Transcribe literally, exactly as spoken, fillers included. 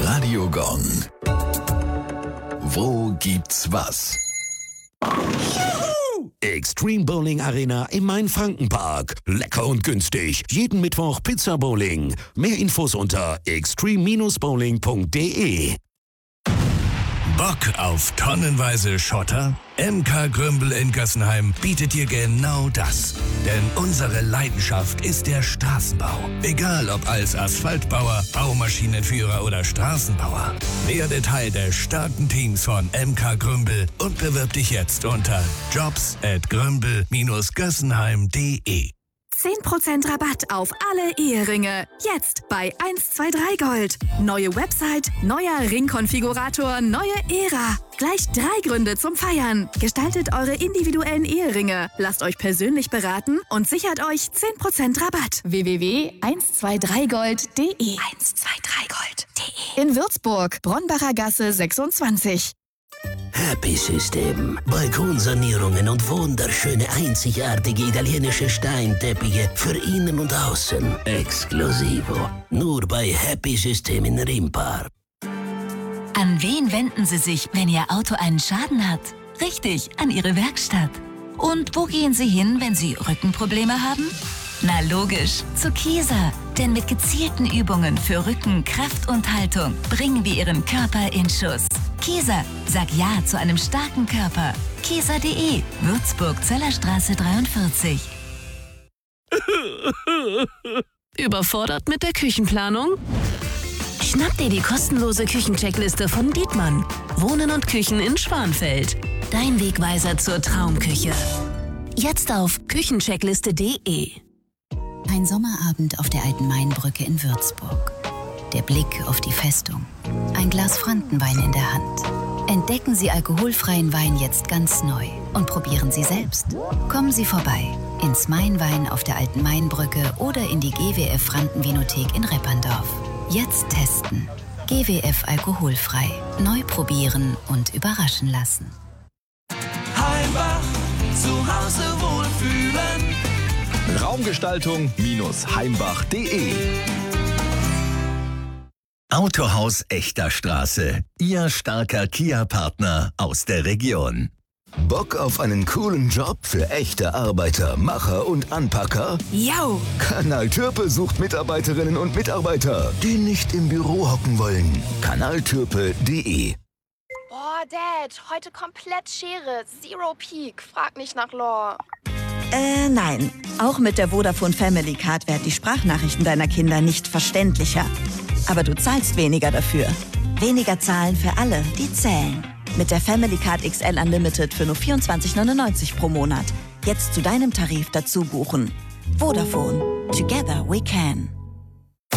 Radio Gong. Wo gibt's was? Extreme Bowling Arena im Main-Franken-Park. Lecker und günstig. Jeden Mittwoch Pizza Bowling. Mehr Infos unter extreme bowling punkt de. Bock auf tonnenweise Schotter? M K Grümbel in Gössenheim bietet dir genau das. Denn unsere Leidenschaft ist der Straßenbau. Egal ob als Asphaltbauer, Baumaschinenführer oder Straßenbauer. Werde Teil des starken Teams von M K Grümbel und bewirb dich jetzt unter jobs at grümbel Bindestrich gössenheim punkt de. zehn Prozent Rabatt auf alle Eheringe. Jetzt bei eins zwei drei Gold. Neue Website, neuer Ringkonfigurator, neue Ära. Gleich drei Gründe zum Feiern. Gestaltet eure individuellen Eheringe. Lasst euch persönlich beraten und sichert euch zehn Prozent Rabatt. w w w punkt eins zwei drei gold punkt de eins zwei drei gold punkt de. In Würzburg, Bronbacher Gasse sechsundzwanzig. Happy System. Balkonsanierungen und wunderschöne, einzigartige italienische Steinteppiche für innen und außen. Exklusivo. Nur bei Happy System in Rimpar. An wen wenden Sie sich, wenn Ihr Auto einen Schaden hat? Richtig, an Ihre Werkstatt. Und wo gehen Sie hin, wenn Sie Rückenprobleme haben? Na logisch, zu Kieser. Denn mit gezielten Übungen für Rücken, Kraft und Haltung bringen wir Ihren Körper in Schuss. Kieser, sag Ja zu einem starken Körper. Kieser punkt de, Würzburg, Zellerstraße dreiundvierzig. Überfordert mit der Küchenplanung? Schnapp dir die kostenlose Küchencheckliste von Dietmann. Wohnen und Küchen in Schwanfeld. Dein Wegweiser zur Traumküche. Jetzt auf küchencheckliste punkt de. Ein Sommerabend auf der alten Mainbrücke in Würzburg. Der Blick auf die Festung. Ein Glas Frankenwein in der Hand. Entdecken Sie alkoholfreien Wein jetzt ganz neu und probieren Sie selbst. Kommen Sie vorbei ins Mainwein auf der alten Mainbrücke oder in die G W F Frankenvinothek in Repperndorf. Jetzt testen. G W F alkoholfrei. Neu probieren und überraschen lassen. Heimbach, zu Hause wohlfühlen. Raumgestaltung heimbach punkt de. Autohaus Echter Straße. Ihr starker Kia-Partner aus der Region. Bock auf einen coolen Job für echte Arbeiter, Macher und Anpacker? Yo! Kanal Türpe sucht Mitarbeiterinnen und Mitarbeiter, die nicht im Büro hocken wollen. kanal türpe punkt de. Boah, Dad, heute komplett Schere. Zero Peak. Frag nicht nach Lore. Äh, nein. Auch mit der Vodafone Family Card werden die Sprachnachrichten deiner Kinder nicht verständlicher. Aber du zahlst weniger dafür. Weniger zahlen für alle, die zählen. Mit der Family Card X L Unlimited für nur vierundzwanzig neunundneunzig pro Monat. Jetzt zu deinem Tarif dazu buchen. Vodafone. Together we can.